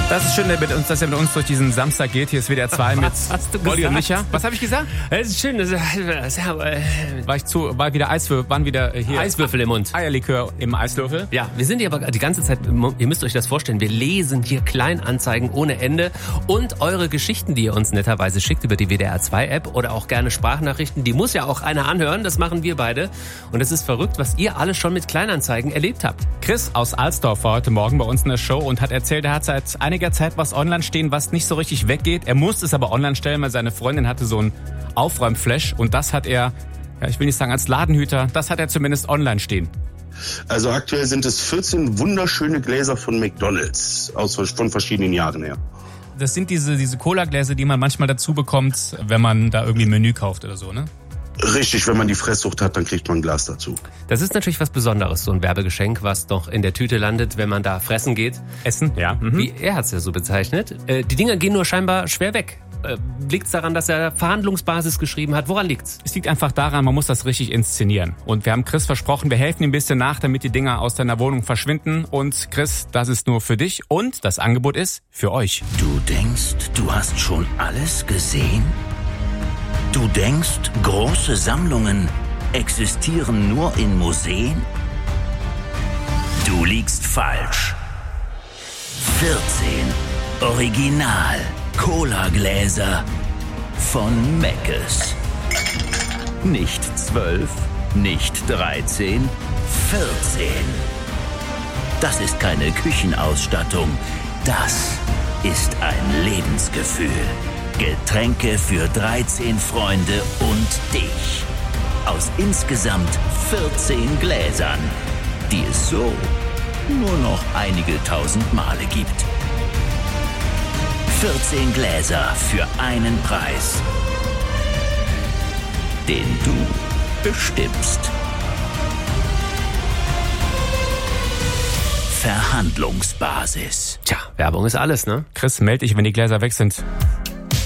Das ist schön, dass er mit uns durch diesen Samstag geht. Hier ist WDR 2 mit Olli und Micha. Was habe ich gesagt? Es ist schön. Waren wieder hier Eiswürfel im Mund. Eierlikör im Eiswürfel. Ja, wir sind hier aber die ganze Zeit, ihr müsst euch das vorstellen, wir lesen hier Kleinanzeigen ohne Ende und eure Geschichten, die ihr uns netterweise schickt über die WDR 2 App oder auch gerne Sprachnachrichten, die muss ja auch einer anhören, das machen wir beide. Und es ist verrückt, was ihr alles schon mit Kleinanzeigen erlebt habt. Chris aus Alsdorf war heute Morgen bei uns in der Show und hat erzählt, er hat seit einiger Zeit was online stehen, was nicht so richtig weggeht. Er musste es aber online stellen, weil seine Freundin hatte so ein Aufräumflash und das hat er, ja, ich will nicht sagen als Ladenhüter, das hat er zumindest online stehen. Also aktuell sind es 14 wunderschöne Gläser von McDonald's von verschiedenen Jahren her. Das sind diese Cola-Gläser, die man manchmal dazu bekommt, wenn man da irgendwie ein Menü kauft oder so, ne? Richtig, wenn man die Fresssucht hat, dann kriegt man ein Glas dazu. Das ist natürlich was Besonderes, so ein Werbegeschenk, was doch in der Tüte landet, wenn man da fressen geht. Essen, ja. Wie er hat es ja so bezeichnet. Die Dinger gehen nur scheinbar schwer weg. Liegt's daran, dass er Verhandlungsbasis geschrieben hat? Woran liegt's? Es liegt einfach daran, man muss das richtig inszenieren. Und wir haben Chris versprochen, wir helfen ihm ein bisschen nach, damit die Dinger aus deiner Wohnung verschwinden. Und Chris, das ist nur für dich und das Angebot ist für euch. Du denkst, du hast schon alles gesehen? Du denkst, große Sammlungen existieren nur in Museen? Du liegst falsch. 14 Original Cola-Gläser von Meckes. Nicht 12, nicht 13, 14. Das ist keine Küchenausstattung, das ist ein Lebensgefühl. Getränke für 13 Freunde und dich. Aus insgesamt 14 Gläsern, die es so nur noch einige tausend Male gibt. 14 Gläser für einen Preis, den du bestimmst. Verhandlungsbasis. Tja, Werbung ist alles, ne? Chris, meld dich, wenn die Gläser weg sind.